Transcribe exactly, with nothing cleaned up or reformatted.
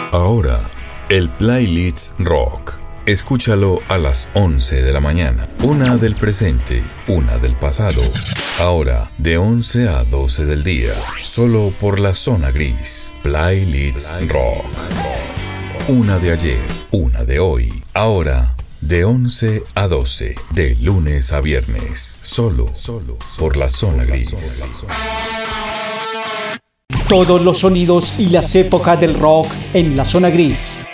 Ahora, el Playlist Rock. Escúchalo a las once de la mañana. Una del presente, una del pasado. Ahora, de once a doce del día. Solo por la zona gris. Playlist Rock. Una de ayer, una de hoy. Ahora, de once a doce. De lunes a viernes. Solo, solo por la zona gris. Todos los sonidos y las épocas del rock en la zona gris.